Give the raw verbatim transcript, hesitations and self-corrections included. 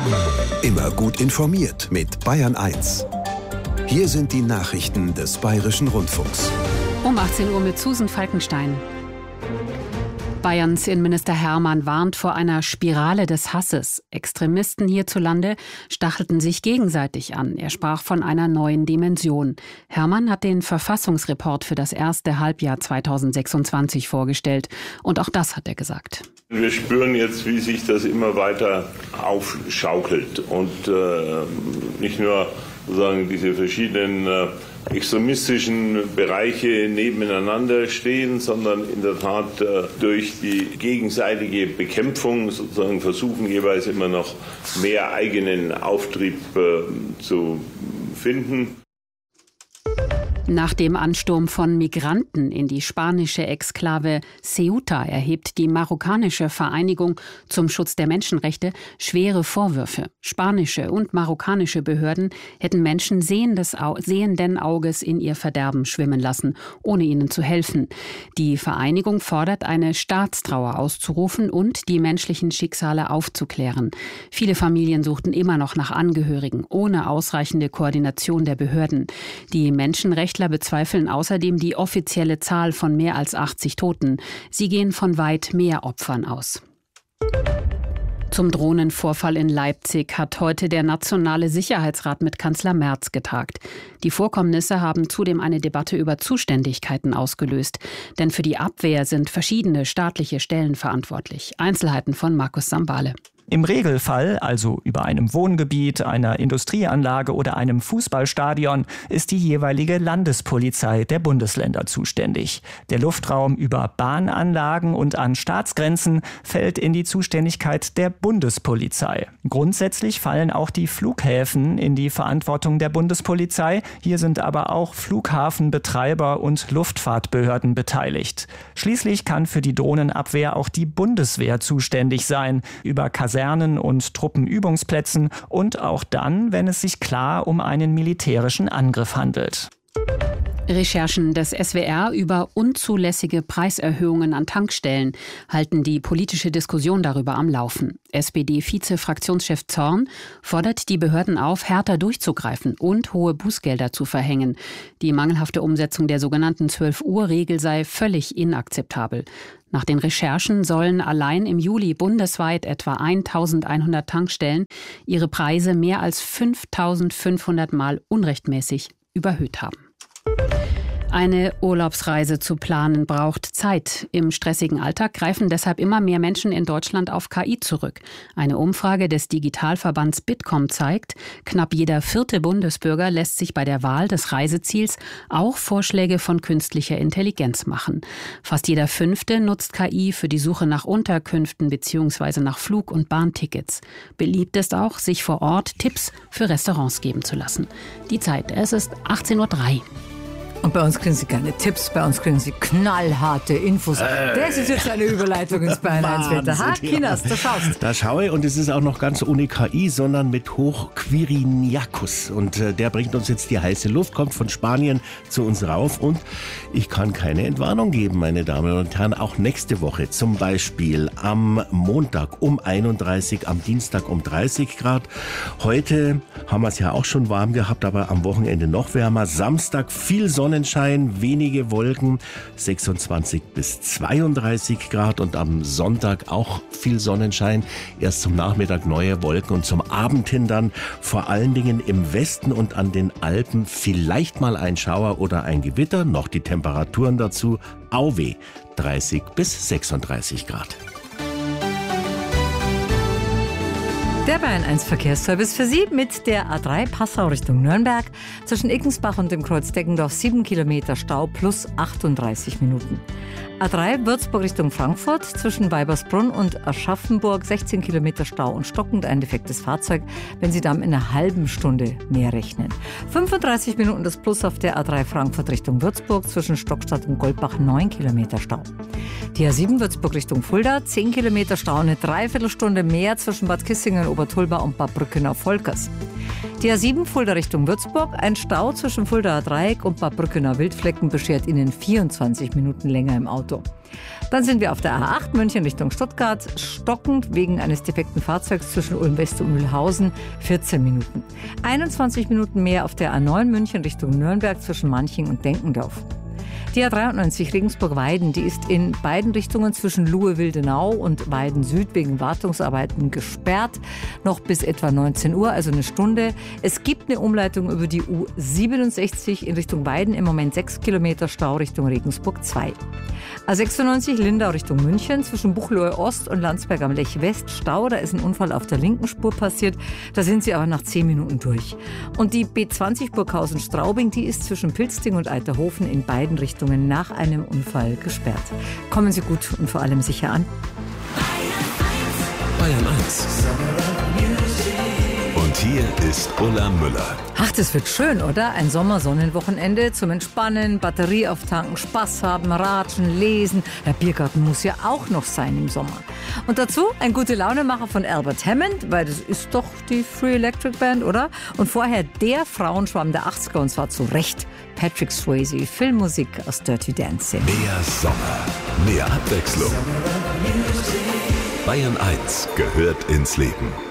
Immer gut informiert mit Bayern eins. Hier sind die Nachrichten des Bayerischen Rundfunks. Um achtzehn Uhr mit Susan Falkenstein. Bayerns Innenminister Hermann warnt vor einer Spirale des Hasses. Extremisten hierzulande stachelten sich gegenseitig an. Er sprach von einer neuen Dimension. Hermann hat den Verfassungsreport für das erste Halbjahr zweitausendsechsundzwanzig vorgestellt. Und auch das hat er gesagt. Wir spüren jetzt, wie sich das immer weiter aufschaukelt. Und äh, nicht nur sozusagen diese verschiedenen äh, extremistischen Bereiche nebeneinander stehen, sondern in der Tat äh, durch die gegenseitige Bekämpfung sozusagen versuchen, jeweils immer noch mehr eigenen Auftrieb äh, zu finden. Nach dem Ansturm von Migranten in die spanische Exklave Ceuta erhebt die marokkanische Vereinigung zum Schutz der Menschenrechte schwere Vorwürfe. Spanische und marokkanische Behörden hätten Menschen sehendes Au- sehenden Auges in ihr Verderben schwimmen lassen, ohne ihnen zu helfen. Die Vereinigung fordert, eine Staatstrauer auszurufen und die menschlichen Schicksale aufzuklären. Viele Familien suchten immer noch nach Angehörigen, ohne ausreichende Koordination der Behörden. Die Menschenrechte bezweifeln außerdem die offizielle Zahl von mehr als achtzig Toten. Sie gehen von weit mehr Opfern aus. Zum Drohnenvorfall in Leipzig hat heute der Nationale Sicherheitsrat mit Kanzler Merz getagt. Die Vorkommnisse haben zudem eine Debatte über Zuständigkeiten ausgelöst. Denn für die Abwehr sind verschiedene staatliche Stellen verantwortlich. Einzelheiten von Markus Sambale. Im Regelfall, also über einem Wohngebiet, einer Industrieanlage oder einem Fußballstadion, ist die jeweilige Landespolizei der Bundesländer zuständig. Der Luftraum über Bahnanlagen und an Staatsgrenzen fällt in die Zuständigkeit der Bundespolizei. Grundsätzlich fallen auch die Flughäfen in die Verantwortung der Bundespolizei. Hier sind aber auch Flughafenbetreiber und Luftfahrtbehörden beteiligt. Schließlich kann für die Drohnenabwehr auch die Bundeswehr zuständig sein, über Kasernen und Truppenübungsplätzen und auch dann, wenn es sich klar um einen militärischen Angriff handelt. Recherchen des S W R über unzulässige Preiserhöhungen an Tankstellen halten die politische Diskussion darüber am Laufen. S P D-Vize-Fraktionschef Zorn fordert die Behörden auf, härter durchzugreifen und hohe Bußgelder zu verhängen. Die mangelhafte Umsetzung der sogenannten zwölf-Uhr-Regel sei völlig inakzeptabel. Nach den Recherchen sollen allein im Juli bundesweit etwa eintausendeinhundert Tankstellen ihre Preise mehr als fünftausendfünfhundert Mal unrechtmäßig überhöht haben. Eine Urlaubsreise zu planen braucht Zeit. Im stressigen Alltag greifen deshalb immer mehr Menschen in Deutschland auf K I zurück. Eine Umfrage des Digitalverbands Bitkom zeigt, knapp jeder vierte Bundesbürger lässt sich bei der Wahl des Reiseziels auch Vorschläge von künstlicher Intelligenz machen. Fast jeder fünfte nutzt K I für die Suche nach Unterkünften bzw. nach Flug- und Bahntickets. Beliebt ist auch, sich vor Ort Tipps für Restaurants geben zu lassen. Die Zeit, es ist achtzehn Uhr drei. Und bei uns kriegen Sie keine Tipps, bei uns kriegen Sie knallharte Infos. Äh, das ist jetzt eine Überleitung ins Bayern eins Wetter. Ha, Kinas, da schaust. Da schaue ich und es ist auch noch ganz ohne K I, sondern mit Hochquiriniacus. Und äh, der bringt uns jetzt die heiße Luft, kommt von Spanien zu uns rauf. Und ich kann keine Entwarnung geben, meine Damen und Herren, auch nächste Woche. Zum Beispiel am Montag um einunddreißig, am Dienstag um dreißig Grad. Heute haben wir es ja auch schon warm gehabt, aber am Wochenende noch wärmer. Samstag viel Sonne. Sonnenschein, wenige Wolken, sechsundzwanzig bis zweiunddreißig Grad und am Sonntag auch viel Sonnenschein. Erst zum Nachmittag neue Wolken und zum Abend hin dann vor allen Dingen im Westen und an den Alpen vielleicht mal ein Schauer oder ein Gewitter. Noch die Temperaturen dazu, auweh, dreißig bis sechsunddreißig Grad. Der Bayern eins Verkehrsservice für Sie mit der A drei Passau Richtung Nürnberg. Zwischen Ickensbach und dem Kreuz Deggendorf sieben Kilometer Stau plus achtunddreißig Minuten. A drei Würzburg Richtung Frankfurt zwischen Weibersbrunn und Aschaffenburg sechzehn Kilometer Stau und stockend ein defektes Fahrzeug, wenn Sie dann in einer halben Stunde mehr rechnen. fünfunddreißig Minuten das Plus auf der A drei Frankfurt Richtung Würzburg zwischen Stockstadt und Goldbach neun Kilometer Stau. Die A sieben Würzburg Richtung Fulda zehn Kilometer Stau, eine Dreiviertelstunde mehr zwischen Bad Kissingen, Obertulba und Bad Brückenau-Volkers. Die A sieben Fulda Richtung Würzburg, ein Stau zwischen Fuldaer Dreieck und Bad Brückenau Wildflecken beschert Ihnen vierundzwanzig Minuten länger im Auto. Auto. Dann sind wir auf der A acht München Richtung Stuttgart, stockend wegen eines defekten Fahrzeugs zwischen Ulm West und Mühlhausen, vierzehn Minuten. einundzwanzig Minuten mehr auf der A neun München Richtung Nürnberg zwischen Manching und Denkendorf. Die A dreiundneunzig Regensburg-Weiden, die ist in beiden Richtungen zwischen Luhe-Wildenau und Weiden Süd wegen Wartungsarbeiten gesperrt. Noch bis etwa neunzehn Uhr, also eine Stunde. Es gibt eine Umleitung über die U siebenundsechzig in Richtung Weiden, im Moment sechs Kilometer Stau Richtung Regensburg zwei. A sechsundneunzig Lindau Richtung München zwischen Buchloe Ost und Landsberg am Lech West Stau. Da ist ein Unfall auf der linken Spur passiert. Da sind sie aber nach zehn Minuten durch. Und die B zwanzig Burghausen-Straubing, die ist zwischen Pilsting und Eiterhofen in beiden Richtungen nach einem Unfall gesperrt. Kommen Sie gut und vor allem sicher an. Bayern eins. Und hier ist Ulla Müller. Ach, das wird schön, oder? Ein Sommersonnenwochenende zum Entspannen, Batterie auftanken, Spaß haben, ratschen, lesen. Der Biergarten muss ja auch noch sein im Sommer. Und dazu ein Gute-Laune-Macher von Albert Hammond, weil das ist doch die Free Electric Band, oder? Und vorher der Frauenschwarm der achtziger, und zwar zu Recht. Patrick Swayze, Filmmusik aus Dirty Dancing. Mehr Sommer, mehr Abwechslung. Bayern eins gehört ins Leben.